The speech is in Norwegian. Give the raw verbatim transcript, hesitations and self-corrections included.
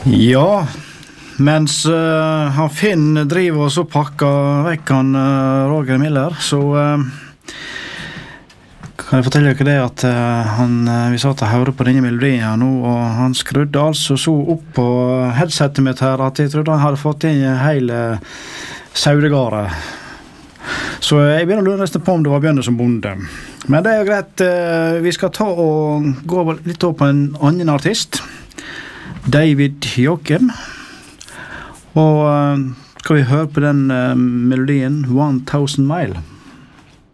Ja, mens uh, han Finn driver og så pakker vekk han uh, Roger Miller, så uh, kan jeg fortelle dere det at uh, han, uh, vi satt og hørte på denne melodien her nå, og han skrudde altså så opp på headsetet mitt her at jeg trodde han hadde fått inn hele saudegare. Så jeg begynner å lure nesten på om det var Bjørne som bonde. Men det er jo greit, uh, vi skal ta og gå litt opp på en annen artist. David Joachim, og uh, skal vi høre på den uh, melodien One Thousand Mile.